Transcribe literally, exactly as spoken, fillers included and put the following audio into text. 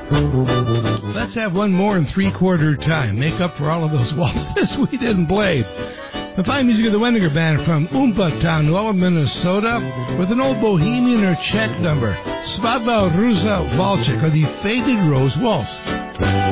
Let's have one more in three-quarter time. Make up for all of those waltzes we didn't play. The fine music of the Wendiger Band from Oompa Town, New Orleans, Minnesota, with an old Bohemian or Czech number, Svadba Ruza Walczyk, or the Faded Rose Waltz.